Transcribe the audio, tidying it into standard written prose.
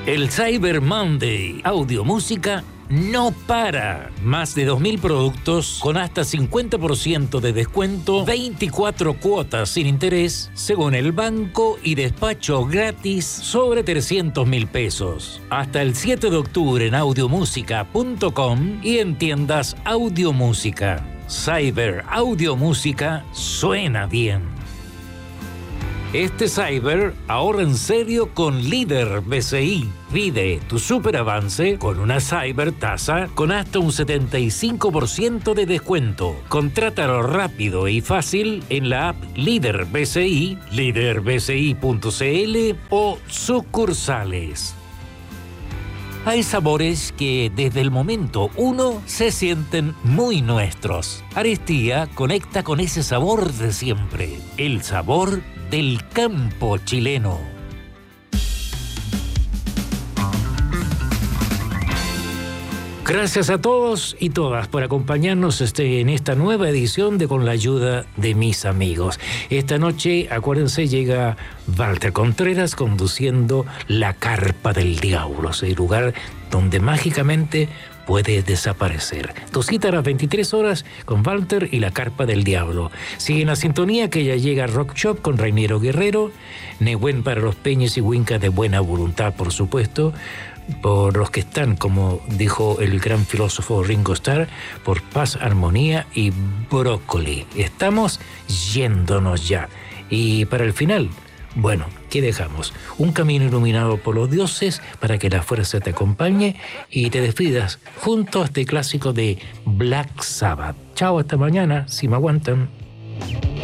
El Cyber Monday, audiomúsica no para. Más de 2.000 productos con hasta 50% de descuento, 24 cuotas sin interés, según el banco, y despacho gratis sobre 300.000 pesos. Hasta el 7 de octubre en audiomusica.com y en tiendas Audiomúsica. Cyber Audiomúsica suena bien. Este Cyber ahorra en serio con Líder BCI. Pide tu super avance con una Cyber tasa con hasta un 75% de descuento. Contrátalo rápido y fácil en la app Líder BCI, líderbci.cl o sucursales. Hay sabores que desde el momento 1 se sienten muy nuestros. Aristía conecta con ese sabor de siempre, el sabor del campo chileno. Gracias a todos y todas por acompañarnos en esta nueva edición de Con la ayuda de mis amigos. Esta noche, acuérdense, llega Walter Contreras conduciendo La Carpa del Diablo, ese lugar donde mágicamente puede desaparecer. Tu cita a las 23 horas con Walter y La Carpa del Diablo. Sigue en la sintonía que ya llega Rock Shop con Reiniero Guerrero, Nehuen para los peñes y Huincas de buena voluntad, por supuesto, por los que están, como dijo el gran filósofo Ringo Starr, por paz, armonía y brócoli. Estamos yéndonos ya. Y para el final, bueno, ¿qué dejamos? Un camino iluminado por los dioses para que la fuerza te acompañe y te despidas junto a este clásico de Black Sabbath. Chao, hasta mañana, si me aguantan.